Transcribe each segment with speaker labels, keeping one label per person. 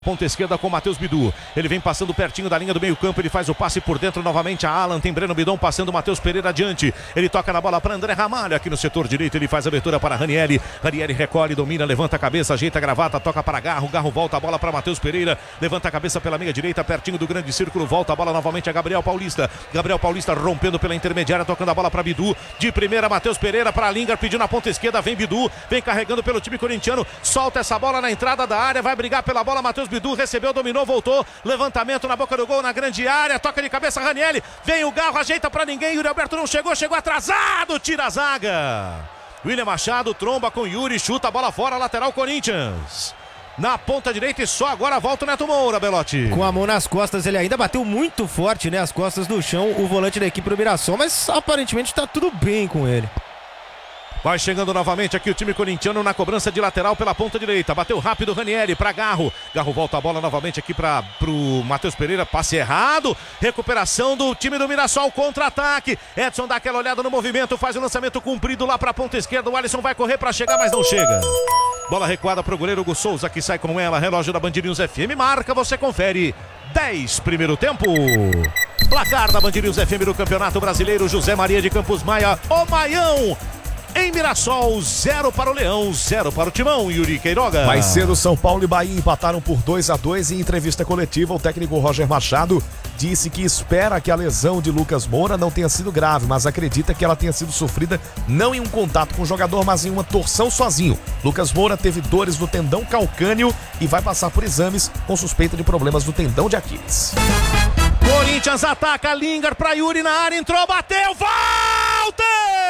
Speaker 1: Ponta esquerda com Matheus Bidu, ele vem passando pertinho da linha do meio campo, ele faz o passe por dentro novamente a Alan, tem Breno Bidon passando o Matheus Pereira adiante, ele toca na bola para André Ramalho, aqui no setor direito ele faz a abertura para Ranieri recolhe, domina, levanta a cabeça, ajeita a gravata, toca para Garro volta a bola para Matheus Pereira, levanta a cabeça pela meia direita, pertinho do grande círculo, volta a bola novamente a Gabriel Paulista rompendo pela intermediária, tocando a bola para Bidu, de primeira Matheus Pereira para Lingard, pediu na ponta esquerda, vem Bidu, vem carregando pelo time corintiano, solta essa bola na entrada da área, vai brigar pela bola, Matheus Bidu recebeu, dominou, voltou, levantamento na boca do gol, na grande área, toca de cabeça Ranieri, vem o Garro, ajeita pra ninguém, Yuri Alberto não chegou atrasado, tira a zaga. William Machado tromba com Yuri, chuta a bola fora, lateral Corinthians. Na ponta direita e só agora volta o Neto Moura, Belotti.
Speaker 2: Com a mão nas costas, ele ainda bateu muito forte, né? As costas do chão, o volante da equipe do Mirassol, mas aparentemente tá tudo bem com ele.
Speaker 1: Vai chegando novamente aqui o time corintiano na cobrança de lateral pela ponta direita. Bateu rápido Ranieri para Garro. Garro volta a bola novamente aqui pro Matheus Pereira. Passe errado. Recuperação do time do Mirassol. Contra-ataque. Edson dá aquela olhada no movimento. Faz o lançamento comprido lá para a ponta esquerda. O Alisson vai correr para chegar, mas não chega. Bola recuada para o goleiro Hugo Souza, que sai com ela. Relógio da Band News FM. Marca, você confere. 10 primeiro tempo. Placar da Band News FM do Campeonato Brasileiro. José Maria de Campos Maia. O Maião. Em Mirassol, 0 para o Leão, 0 para o Timão, Yuri Queiroga.
Speaker 3: Mais cedo, São Paulo e Bahia empataram por 2-2 e em entrevista coletiva, o técnico Roger Machado disse que espera que a lesão de Lucas Moura não tenha sido grave, mas acredita que ela tenha sido sofrida não em um contato com o jogador, mas em uma torção sozinho. Lucas Moura teve dores no tendão calcâneo e vai passar por exames com suspeita de problemas no tendão de Aquiles.
Speaker 1: Corinthians ataca, Lingard para Yuri na área, entrou, bateu, Walter!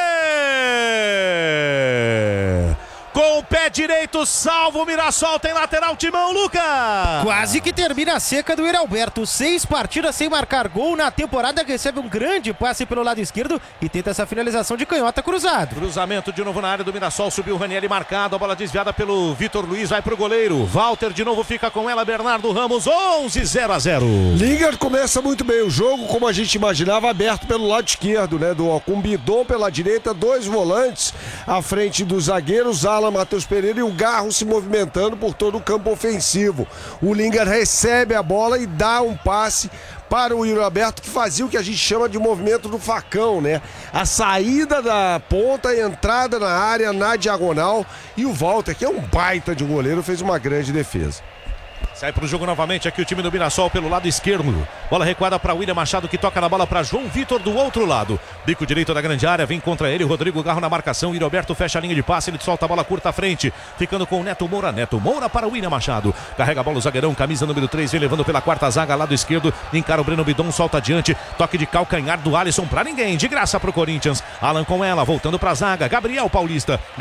Speaker 1: Com o pé direito, salvo o Mirassol, tem lateral Timão, Lucas!
Speaker 2: Quase que termina a seca do Yuri Alberto, 6 partidas sem marcar gol na temporada, recebe um grande passe pelo lado esquerdo e tenta essa finalização de canhota cruzado.
Speaker 1: Cruzamento de novo na área do Mirassol, subiu o Ranieri marcado, a bola desviada pelo Vitor Luiz, vai pro goleiro, Walter de novo fica com ela, Bernardo Ramos, 11-0-0.
Speaker 4: Lingard começa muito bem o jogo, como a gente imaginava, aberto pelo lado esquerdo, né? Com Bidon pela direita, 2 volantes à frente dos zagueiros, Matheus Pereira e o Garro se movimentando por todo o campo ofensivo. O Lingard recebe a bola e dá um passe para o Yuri Alberto, que fazia o que a gente chama de movimento do facão, né? A saída da ponta, a entrada na área, na diagonal, e o Walter, que é um baita de um goleiro, fez uma grande defesa.
Speaker 1: Sai pro jogo novamente aqui o time do Mirassol pelo lado esquerdo. Bola recuada para William Machado, que toca na bola para João Vitor do outro lado. Bico direito da grande área, vem contra ele Rodrigo Garro na marcação. Yuri Alberto fecha a linha de passe, ele solta a bola curta à frente, ficando com o Neto Moura. Neto Moura para William Machado. Carrega a bola o zagueirão, camisa número 3, vem levando pela quarta zaga, lado esquerdo. Encara o Breno Bidon, solta adiante. Toque de calcanhar do Alisson para ninguém, de graça pro Corinthians. Alan com ela, voltando pra zaga. Gabriel Paulista.